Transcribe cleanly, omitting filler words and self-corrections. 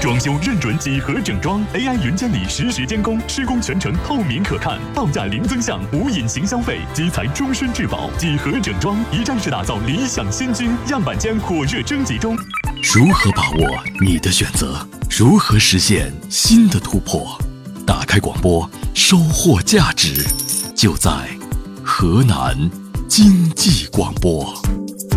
装修认准几何整装 ，AI 云监理实时监工，施工全程透明可看，报价零增项，无隐形消费，基材终身质保。几何整装一站式打造理想新居，样板间火热征集中。 如何把握你的选择？如何实现新的突破？打开广播，收获价值，就在河南经济广播。